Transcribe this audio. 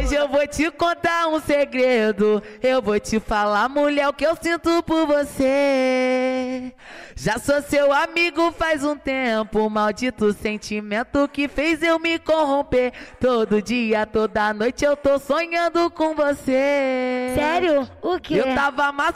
Hoje eu vou te contar um segredo. Eu vou te falar, mulher, o que eu sinto por você. Já sou seu amigo faz um tempo. Maldito sentimento que fez eu me corromper. Todo dia, toda noite eu tô sonhando com você. Sério? O quê? Eu tava